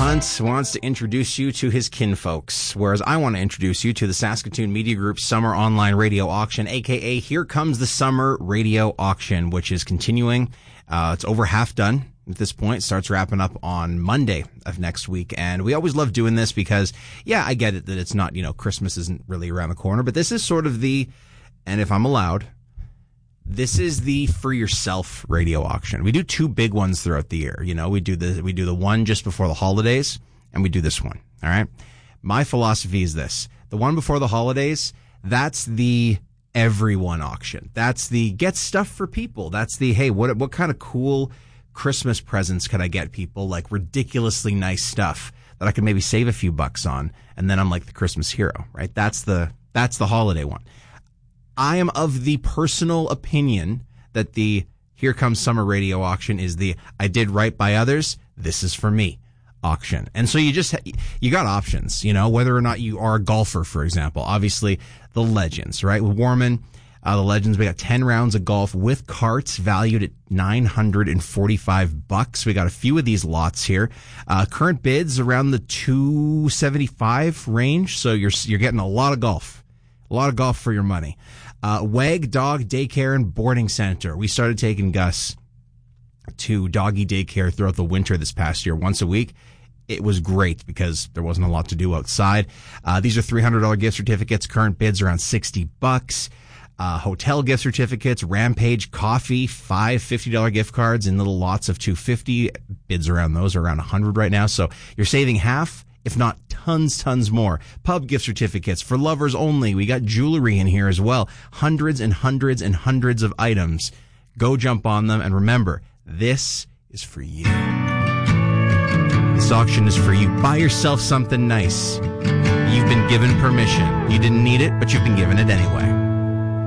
Hunt wants to introduce you to his kinfolks, whereas I want to introduce you to the Saskatoon Media Group Summer Online Radio Auction, aka Here Comes the Summer Radio Auction, which is continuing. It's over half done at this point. It starts wrapping up on Monday of next week. And we always love doing this because, yeah, I get it that it's not, Christmas isn't really around the corner, but this is sort of and if I'm allowed, this is the for yourself radio auction. We do two big ones throughout the year. We do the one just before the holidays, and we do this one. All right. My philosophy is this: the one before the holidays, that's the everyone auction. That's the get stuff for people. That's the, hey, what kind of cool Christmas presents could I get people? Like ridiculously nice stuff that I could maybe save a few bucks on, and then I'm like the Christmas hero, right? That's the holiday one. I am of the personal opinion that the Here Comes Summer Radio Auction is the I did right by others, this is for me auction. And so you got options, whether or not you are a golfer, for example. Obviously, the Legends, right? With Warman, the Legends, we got 10 rounds of golf with carts valued at $945. We got a few of these lots here. Current bids around the $275 range, so you're getting a lot of golf. A lot of golf for your money. WAG Dog Daycare and Boarding Center. We started taking Gus to doggy daycare throughout the winter this past year, once a week. It was great because there wasn't a lot to do outside. These are $300 gift certificates. Current bids around $60. Hotel gift certificates, Rampage Coffee, 5 $50 gift cards in little lots of $250. Bids around those are around $100 right now. So you're saving half, if not tons more. Pub gift certificates for lovers only. We got jewelry in here as well. Hundreds and hundreds and hundreds of items. Go jump on them. And remember, this is for you. This auction is for you. Buy yourself something nice. You've been given permission. You didn't need it, but you've been given it anyway.